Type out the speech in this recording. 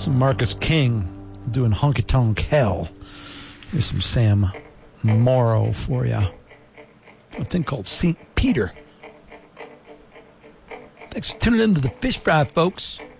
Some Marcus King doing Honky Tonk Hell. Here's some Sam Morrow for you. A thing called St. Peter. Thanks for tuning in to the Fish Fry, folks.